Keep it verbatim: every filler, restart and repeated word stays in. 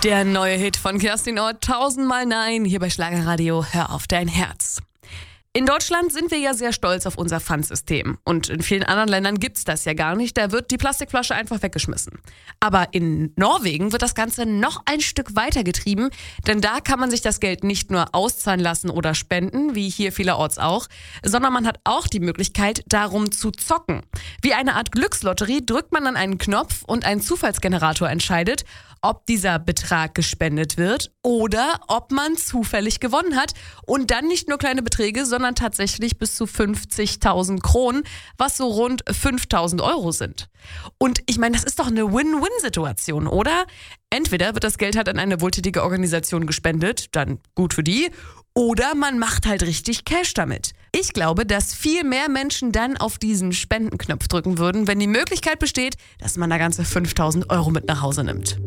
Der neue Hit von Kerstin Ott, tausendmal Nein, hier bei Schlagerradio, hör auf dein Herz. In Deutschland sind wir ja sehr stolz auf unser Pfandsystem. Und in vielen anderen Ländern gibt's das ja gar nicht. Da wird die Plastikflasche einfach weggeschmissen. Aber in Norwegen wird das Ganze noch ein Stück weiter getrieben. Denn da kann man sich das Geld nicht nur auszahlen lassen oder spenden, wie hier vielerorts auch, sondern man hat auch die Möglichkeit, darum zu zocken. Wie eine Art Glückslotterie drückt man dann einen Knopf und ein Zufallsgenerator entscheidet, ob dieser Betrag gespendet wird oder ob man zufällig gewonnen hat. Und dann nicht nur kleine Beträge, sondern tatsächlich bis zu fünfzigtausend Kronen, was so rund fünftausend Euro sind. Und ich meine, das ist doch eine Win-Win-Situation, oder? Entweder wird das Geld halt an eine wohltätige Organisation gespendet, dann gut für die, oder man macht halt richtig Cash damit. Ich glaube, dass viel mehr Menschen dann auf diesen Spendenknopf drücken würden, wenn die Möglichkeit besteht, dass man da ganze fünftausend Euro mit nach Hause nimmt.